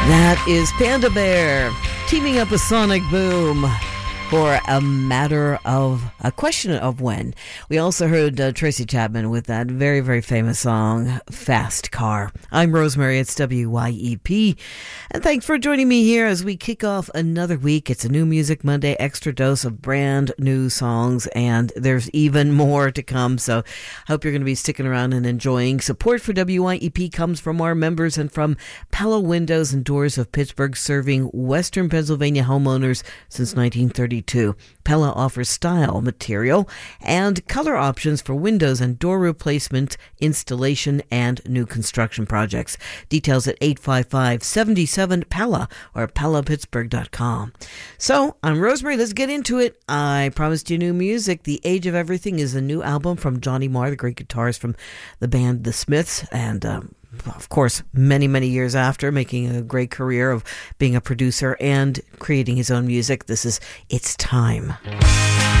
That is Panda Bear teaming up with Sonic Boom for a question of when. We also heard Tracy Chapman with that very, very famous song, Fast Car. I'm Rosemary, it's WYEP. And thanks for joining me here as we kick off another week. It's a New Music Monday, extra dose of brand new songs, and there's even more to come. So I hope you're going to be sticking around and enjoying. Support for WYEP comes from our members and from Pella Windows and Doors of Pittsburgh, serving Western Pennsylvania homeowners since 1932. Pella offers style, material, and color options for windows and door replacement, installation, and new construction projects. Details at 855-77-PELLA or PellaPittsburgh.com. So, I'm Rosemary. Let's get into it. I promised you new music. The Age of Everything is a new album from Johnny Marr, the great guitarist from the band The Smiths, and of course, many, many years after, making a great career of being a producer and creating his own music. This is It's Time.